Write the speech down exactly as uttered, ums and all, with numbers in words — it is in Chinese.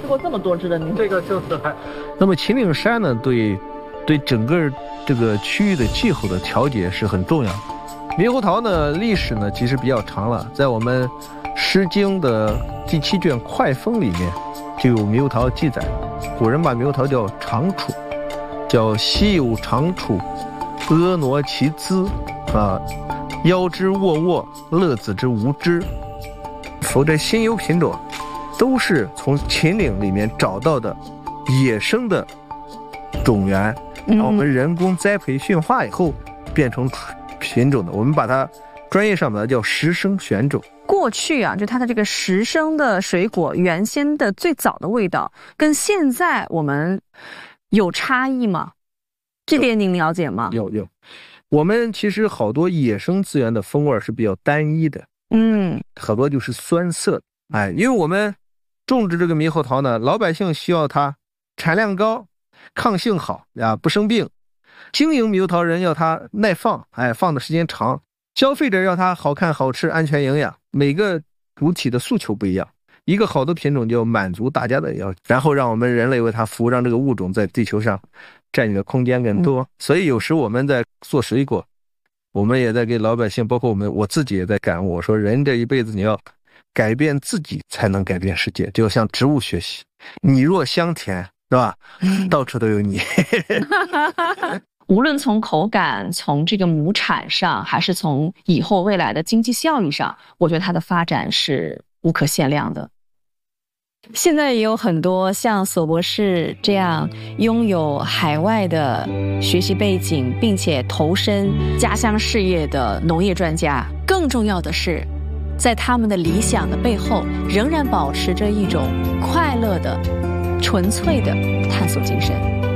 吃过这么多只的猕猴。 这个就是还。 那么秦岭山呢，对对整个这个区域的气候的调节是很重要的。猕猴桃呢，历史呢其实比较长了，在我们《诗经》的第七卷《快风》里面就有猕猴桃记载。古人把猕猴桃叫长处，叫稀有长处，婀娜其姿啊，腰之沃沃，乐子之无知。否则新优品种都是从秦岭里面找到的野生的种源，然后我们人工栽培驯化以后变成品种的，我们把它专业上把它叫实生选种。 过去啊，就它的这个实生的水果原先的最早的味道跟现在我们有差异吗？这点您了解吗？ 有有，我们其实好多野生资源的风味是比较单一的， 嗯， 很多就是酸涩的。哎，因为我们种植这个猕猴桃呢，老百姓需要它产量高，抗性好啊，不生病。经营猕猴桃人要它耐放，哎，放的时间长。消费者要它好看、好吃、安全、营养。每个主体的诉求不一样，一个好的品种就满足大家的要求，然后让我们人类为它服务，让这个物种在地球上占领的空间更多。嗯、所以有时我们在做水果，我们也在给老百姓，包括我们我自己也在感悟，我说人这一辈子你要改变自己才能改变世界，就像植物学习，你若香甜，是吧？到处都有你。 无论从口感，从这个亩产上，还是从以后未来的经济效益上，我觉得它的发展是无可限量的。现在也有很多像索博士这样拥有海外的学习背景，并且投身家乡事业的农业专家。更重要的是，在他们的理想的背后，仍然保持着一种快乐的、纯粹的探索精神。